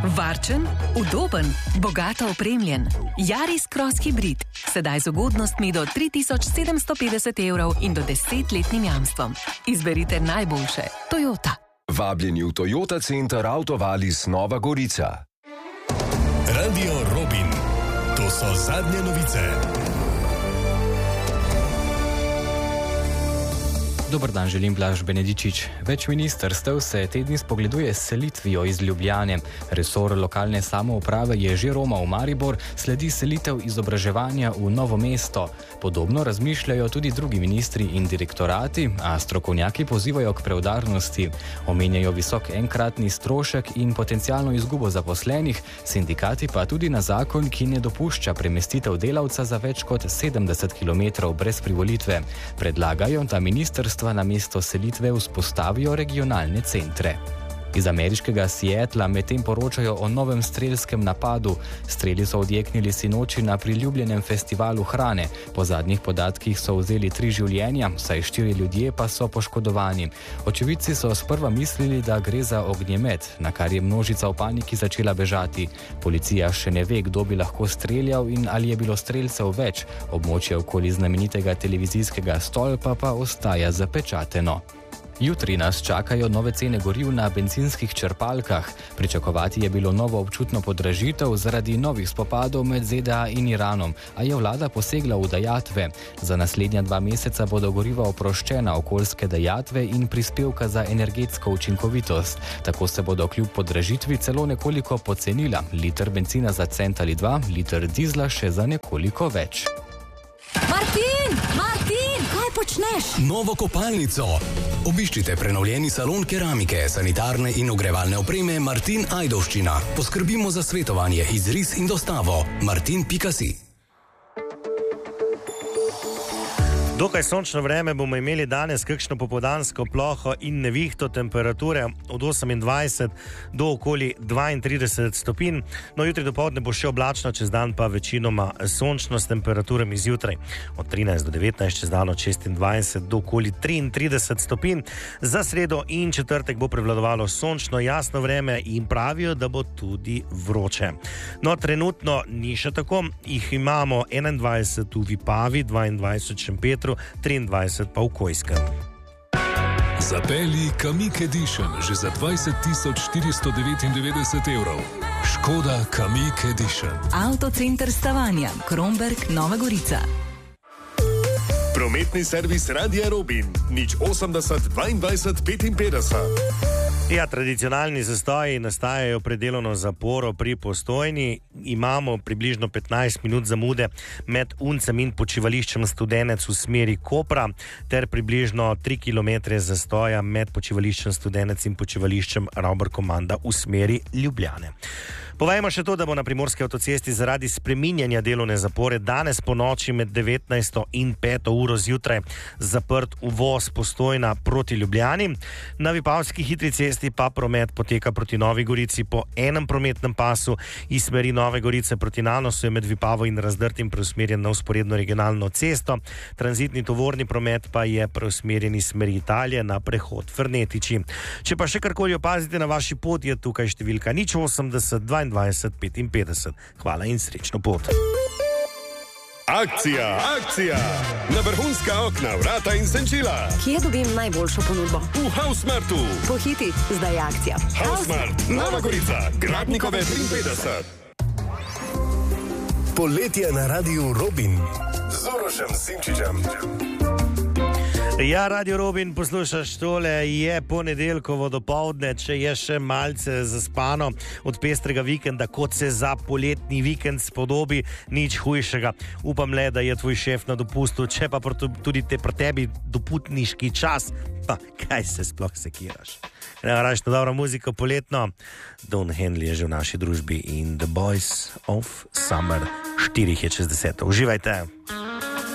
Varčen, udoben, bogato opremljen. Yaris Cross Hybrid. Sedaj z ugodnostmi do 3750 € in do 10-letnim jamstvom. Izberite najboljše. Toyota. Vabljeni v Toyota Center Autovalis Nova Gorica. Radio Robin. To so zadnje novice. Dober dan, želim Blaž Benedičič. Več ministrstev se te dni spogleduje s selitvijo iz Ljubljane. Resor lokalne samouprave je že romal v Maribor, sledi selitev izobraževanja v Novo mesto. Podobno razmišljajo tudi drugi ministri in direktorati, a strokovnjaki pozivajo k preudarnosti. Omenjajo visok enkratni strošek in potencialno izgubo zaposlenih, sindikati pa tudi na zakon, ki ne dopušča premestitev delavca za več kot 70 km brez privolitve. Predlagajo, da ministrstvo na mesto selitve vzpostavijo regionalne centre. Iz ameriškega Seattla medtem poročajo o novem strelskem napadu. Streli so odjeknili sinoči na priljubljenem festivalu hrane. Po zadnjih podatkih so vzeli 3 življenja, vsaj 4 ljudje pa so poškodovani. Očividci so sprva mislili, da gre za ognjemet, na kar je množica v paniki začela bežati. Policija še ne ve, kdo bi lahko streljal in ali je bilo strelcev več. Območje okoli znamenitega televizijskega stolpa pa ostaja zapečateno. Jutri nas čakajo nove cene goriv na bencinskih črpalkah. Pričakovati je bilo novo občutno podražitev zaradi novih spopadov med ZDA in Iranom, a je vlada posegla v dajatve. Za naslednja 2 meseca bodo goriva oproščena okoljske dajatve in prispevka za energetsko učinkovitost. Tako se bodo kljub podražitvi celo nekoliko pocenila. Liter bencina za cent ali 2, liter dizla še za nekoliko več. Martin! Kaj počneš? Novo kopalnico. Obiščite prenovljeni salon keramike, sanitarne in ogrevalne opreme Martin Ajdovščina. Poskrbimo za svetovanje, izris in dostavo. Martin.si. Dokaj sončno vreme bomo imeli danes, kakšno popoldansko ploho in nevihto, temperature od 28 do okoli 32 stopinj. No, jutri dopoldne bo še oblačno, čez dan pa večinoma sončno s temperaturami zjutraj od 13 do 19, čez dan od 26 do okoli 33 stopinj. Za sredo in četrtek bo prevladovalo sončno, jasno vreme in pravijo, da bo tudi vroče. No, trenutno ni še tako, jih imamo 21 v Vipavi, 22 v Šempetru, 23 pa v Kojskem. Zapelji Kamiq Edition že za 20 499 €. Škoda Kamiq Edition. Avtocenter Stavanja, Kromberk, Nova Gorica. Prometni servis Radia Robin. 080 22 55. Ja, tradicionalni zastoji nastajajo pred delovno zaporo pri Postojni. Imamo približno 15 minut zamude med Uncem in počivališčem Studenec v smeri Kopra ter približno 3 km zastoja med počivališčem Studenec in počivališčem Ravbar-Komanda v smeri Ljubljane. Povejmo še to, da bo na Primorski avtocesti zaradi spreminjanja delovne zapore danes po noči med 19 in 5 uro zjutraj zaprt uvoz Postojna proti Ljubljani. Na Vipavski hitri cesti pa promet poteka proti Novi Gorici po enem prometnem pasu. Iz smeri Nove Gorice proti Nanosu je med Vipavo in Razdrtim preusmerjen na vzporedno regionalno cesto. Tranzitni tovorni promet pa je preusmerjen iz smeri Italije na prehod Fernetiči. Če pa še karkoli opazite na vaši poti, je tukaj številka 080 22 55. Hvala in srečno pot. Akcija! Na vrhunska okna, vrata in senčila. Kje dobim najboljšo ponudbo? V Housemartu. Pohiti, zdaj je akcija. Housemart, Nova Gorica, Gradnikove 53. Poletje na Radiu Robin. Z Urošem Simčičem. Ja, Radio Robin, poslušaš tole, je ponedeljkovo dopoldne, če je še malce zaspano od pestrega vikenda, kot se za poletni vikend spodobi, nič hujšega. Upam le, da je tvoj šef na dopustu, če pa tudi te pri tebi doputniški čas, pa kaj se sploh sekiraš. Raš na dobro muziko poletno, Don Henley je že v naši družbi in The Boys of Summer, 4 je čez 10. Uživajte!